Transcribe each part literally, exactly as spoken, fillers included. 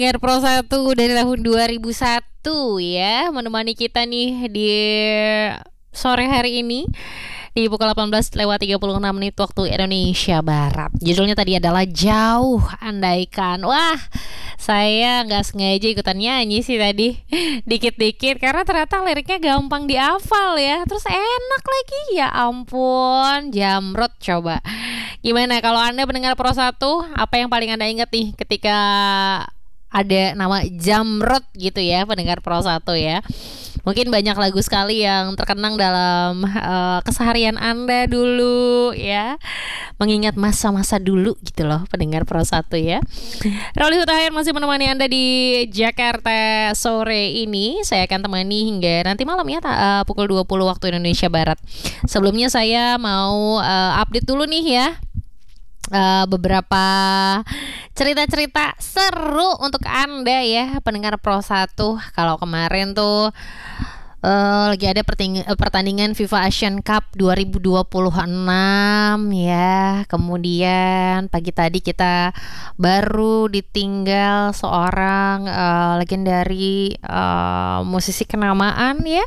Gear Pro satu dari tahun dua ribu satu ya, menemani kita nih di sore hari ini di pukul delapan belas lewat tiga puluh enam menit waktu Indonesia Barat. Judulnya tadi adalah Jauh Andaikan. Wah, saya nggak sengaja ikutan nyanyi sih tadi dikit-dikit karena ternyata liriknya gampang dihafal ya. Terus enak lagi, ya ampun. Jamrot coba. Gimana kalau Anda pendengar Pro satu, apa yang paling Anda ingat nih ketika ada nama Jamrot gitu ya, pendengar Pro satu ya? Mungkin banyak lagu sekali yang terkenang dalam uh, keseharian Anda dulu ya, mengingat masa-masa dulu gitu loh, pendengar Pro satu ya. Rolly Hutahayan masih menemani Anda di Jakarta sore ini. Saya akan temani hingga nanti malam ya, uh, pukul dua puluh waktu Indonesia Barat. Sebelumnya saya mau uh, update dulu nih ya, Uh, beberapa cerita-cerita seru untuk Anda ya, pendengar Pro satu. Kalau kemarin tuh uh, lagi ada perting- pertandingan FIFA Asian Cup dua ribu dua puluh enam ya. Kemudian pagi tadi kita baru ditinggal seorang uh, legendari uh, musisi kenamaan ya,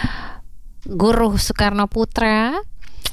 Guru Soekarno Putra.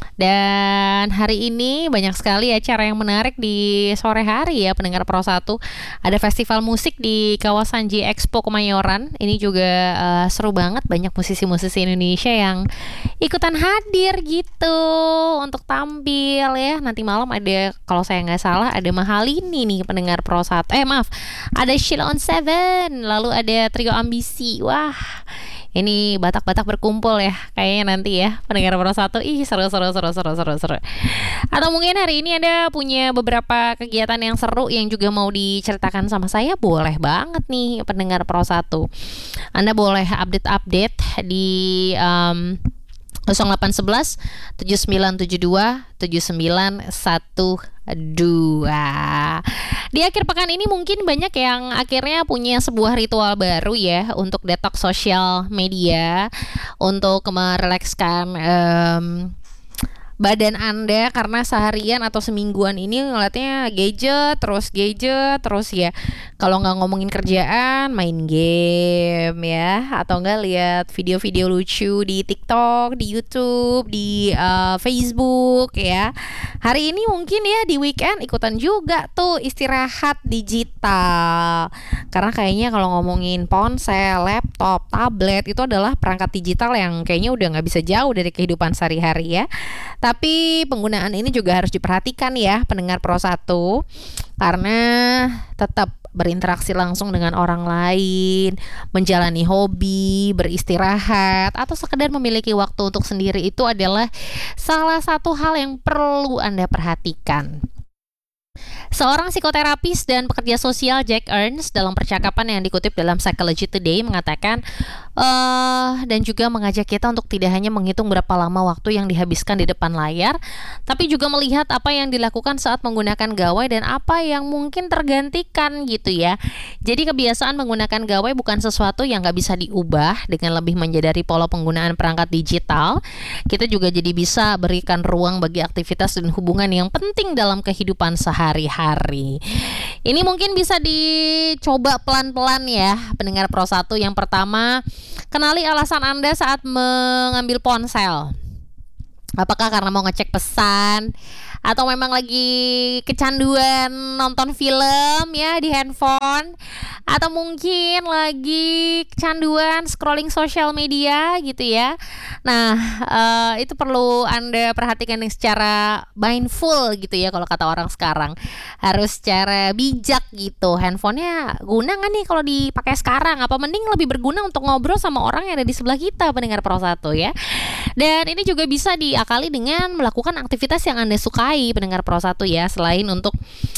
Dan hari ini banyak sekali acara yang menarik di sore hari ya, pendengar Pro satu. Ada festival musik di kawasan J Expo Kemayoran. Ini juga uh, seru banget, banyak musisi-musisi Indonesia yang ikutan hadir gitu untuk tampil ya. Nanti malam ada, kalau saya nggak salah, ada Mahalini nih pendengar Pro satu. Eh maaf, ada Sheila on Seven, lalu ada Trio Ambisi. Wah, ini Batak-Batak berkumpul ya kayaknya nanti ya, pendengar Pro satu. Ih, seru seru seru seru seru seru. Atau mungkin hari ini Anda punya beberapa kegiatan yang seru yang juga mau diceritakan sama saya, boleh banget nih pendengar Pro satu. Anda boleh update-update di um, nol delapan satu satu tujuh sembilan tujuh dua tujuh sembilan satu dua. Di akhir pekan ini mungkin banyak yang akhirnya punya sebuah ritual baru ya untuk detox sosial media, untuk merelekskan um, badan Anda karena seharian atau semingguan ini ngeliatnya gadget terus gadget terus ya. Kalau nggak ngomongin kerjaan, main game ya, atau nggak lihat video-video lucu di TikTok, di YouTube, di uh, Facebook ya. Hari ini mungkin ya di weekend ikutan juga tuh istirahat digital, karena kayaknya kalau ngomongin ponsel, laptop, tablet itu adalah perangkat digital yang kayaknya udah nggak bisa jauh dari kehidupan sehari-hari ya. Tapi penggunaan ini juga harus diperhatikan ya, pendengar Pro satu, karena tetap berinteraksi langsung dengan orang lain, menjalani hobi, beristirahat, atau sekedar memiliki waktu untuk sendiri itu adalah salah satu hal yang perlu Anda perhatikan. Seorang psikoterapis dan pekerja sosial, Jack Ernst, dalam percakapan yang dikutip dalam Psychology Today mengatakan uh, dan juga mengajak kita untuk tidak hanya menghitung berapa lama waktu yang dihabiskan di depan layar, tapi juga melihat apa yang dilakukan saat menggunakan gawai dan apa yang mungkin tergantikan gitu ya. Jadi kebiasaan menggunakan gawai bukan sesuatu yang gak bisa diubah. Dengan lebih menyadari pola penggunaan perangkat digital, kita juga jadi bisa berikan ruang bagi aktivitas dan hubungan yang penting dalam kehidupan sehari-hari. Ini mungkin bisa dicoba pelan-pelan ya, pendengar Pro satu. Yang pertama, kenali alasan Anda saat mengambil ponsel. Apakah karena mau ngecek pesan, atau memang lagi kecanduan nonton film ya di handphone, atau mungkin lagi kecanduan scrolling sosial media gitu ya. Nah, uh, itu perlu Anda perhatikan secara mindful gitu ya, kalau kata orang sekarang. Harus secara bijak gitu. Handphonenya guna nggak nih kalau dipakai sekarang? Apa mending lebih berguna untuk ngobrol sama orang yang ada di sebelah kita, pendengar Pro satu ya. Dan ini juga bisa diakali dengan melakukan aktivitas yang Anda sukai, pendengar Pro satu ya, selain untuk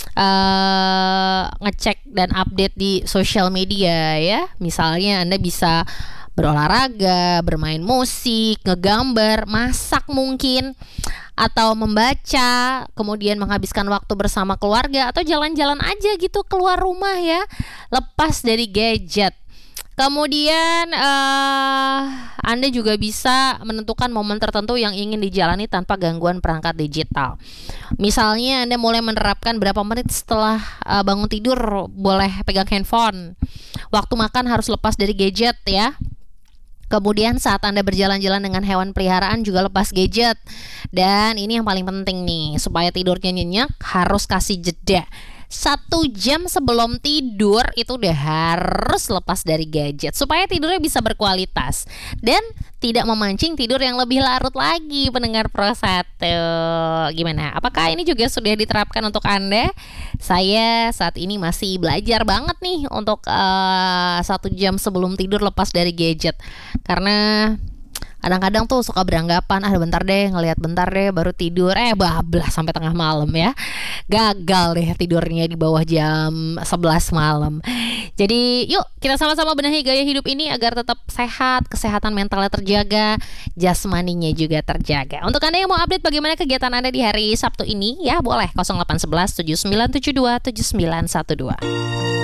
uh, ngecek dan update di sosial media ya. Misalnya Anda bisa berolahraga, bermain musik, ngegambar, masak mungkin, atau membaca, kemudian menghabiskan waktu bersama keluarga, atau jalan-jalan aja gitu keluar rumah ya, lepas dari gadget. Kemudian uh, Anda juga bisa menentukan momen tertentu yang ingin dijalani tanpa gangguan perangkat digital. Misalnya Anda mulai menerapkan berapa menit setelah uh, bangun tidur boleh pegang handphone. Waktu makan harus lepas dari gadget ya. Kemudian saat Anda berjalan-jalan dengan hewan peliharaan juga lepas gadget. Dan ini yang paling penting nih, supaya tidurnya nyenyak harus kasih jeda. Satu jam sebelum tidur itu udah harus lepas dari gadget supaya tidurnya bisa berkualitas dan tidak memancing tidur yang lebih larut lagi. Pendengar Pro satu, gimana? Apakah ini juga sudah diterapkan untuk Anda? Saya saat ini masih belajar banget nih untuk uh, satu jam sebelum tidur lepas dari gadget, karena kadang-kadang tuh suka beranggapan, ah bentar deh, ngelihat bentar deh baru tidur, eh bablas sampai tengah malam ya. Gagal deh tidurnya di bawah jam sebelas malam. Jadi yuk kita sama-sama benahi gaya hidup ini agar tetap sehat, kesehatan mentalnya terjaga, jasmaninya juga terjaga. Untuk Anda yang mau update bagaimana kegiatan Anda di hari Sabtu ini, ya boleh nol delapan satu satu tujuh sembilan tujuh dua tujuh sembilan satu dua.